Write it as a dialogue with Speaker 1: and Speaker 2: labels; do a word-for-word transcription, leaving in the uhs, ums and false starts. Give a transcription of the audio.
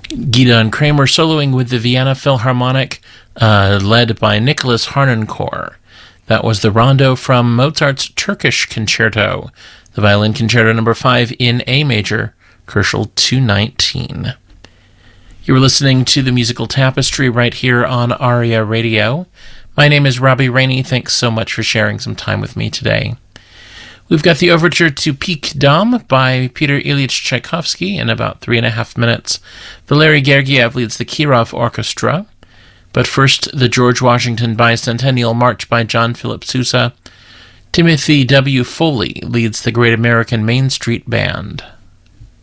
Speaker 1: Gidon Kramer soloing with the Vienna Philharmonic, uh, led by Nicholas Harnoncourt. That was the rondo from Mozart's Turkish Concerto, the Violin Concerto number five in A major, Koelschel two nineteen. You were listening to the Musical Tapestry right here on ARIA Radio. My name is Robbie Rainey. Thanks so much for sharing some time with me today. We've got the overture to Pique Dame by Peter Ilyich Tchaikovsky in about three and a half minutes. Valery Gergiev leads the Kirov Orchestra. But first, the George Washington Bicentennial March by John Philip Sousa. Timothy W. Foley leads the Great American Main Street Band.